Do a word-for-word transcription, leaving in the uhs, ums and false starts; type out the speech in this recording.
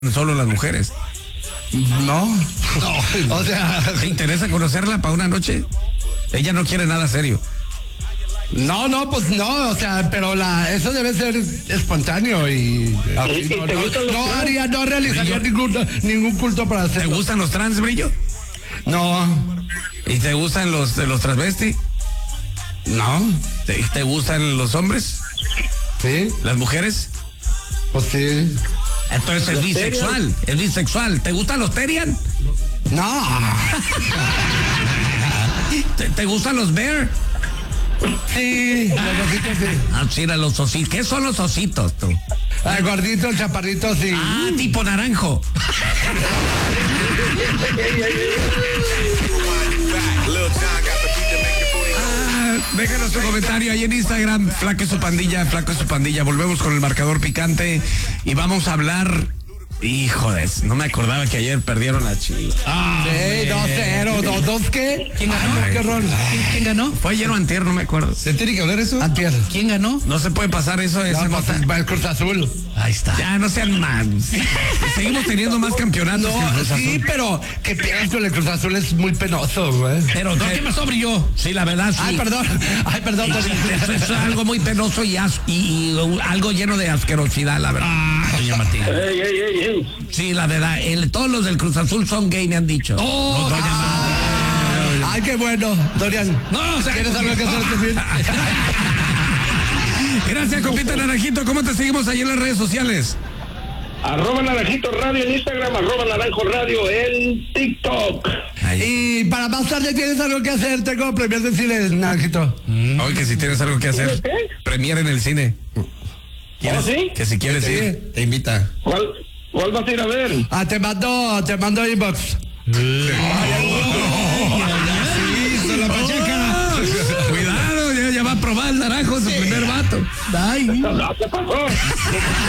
solo las mujeres. No, no, o sea, ¿te interesa conocerla para una noche? Ella no quiere nada serio. No, no, pues no, o sea, pero la, eso debe ser espontáneo y así, no, no, no haría, no realizaría ningún, ningún culto para hacerlo. ¿Te gustan los trans, Brillo? No. ¿Y te gustan los los transvesti? No. ¿Te, te gustan los hombres? Sí. ¿Las mujeres? Pues sí. Entonces es bisexual, es bisexual. ¿Te gustan los terian? No. ¿Te, te gustan los bear? Sí, los ositos sí. Ah, sí, los ositos. ¿Qué son los ositos, tú? El gordito, el chaparrito, sí. Ah, tipo naranjo. Ah, déjanos tu comentario ahí en Instagram, Flaco y su pandilla, Flaco y su pandilla. Volvemos con el marcador picante y vamos a hablar. Híjoles, no me acordaba que ayer perdieron a Chivas. Ah, sí, dos cero, dos dos ¿qué? ¿Quién ganó? Ay, qué rol. ¿Quién, quién ganó? Fue ayer o antier, no me acuerdo. ¿Se tiene que hablar eso? Antier. ¿Quién ganó? No se puede pasar eso, esa No, nota. pues, va el Cruz Azul. Ahí está. Ya, no sean más. Seguimos teniendo más campeonatos. No, que el Cruz sí, Azul. pero que pierdas con el Cruz Azul es muy penoso, güey. Pero No, ¿qué ¿qué pasó, Brillo? Sí, la verdad, sí. Ay, perdón. Ay, perdón. Sí, eso, eso es algo muy penoso y, as- y, y, uh, algo lleno de asquerosidad, la verdad. Ah, doña Martín. Ey, ey, ey, ey. Sí, la verdad. El, todos los del Cruz Azul son gay, me han dicho. Oh, No, doña Madre. Ay, qué bueno, Dorian. No, o sea, ¿Quieres algo que hacer fin? Gracias, compita Naranjito. ¿Cómo te seguimos ahí en las redes sociales? Arroba Naranjito Radio en Instagram, arroba Naranjo Radio en TikTok. Y para más tarde tienes algo que hacer, tengo premios de cine, Naranjito. Oye, que si tienes algo que hacer, ¿Qué? premier en el cine. ¿Quieres? ¿Oh, sí? Que si quieres ir. te invita. ¿Cuál, ¿Cuál vas a ir a ver? Ah, te mando, te mando inbox. Sí, la pacheca. Cuidado, ya, ya va a probar el naranjo, su primer vato. Ay. No, ¿qué pasó?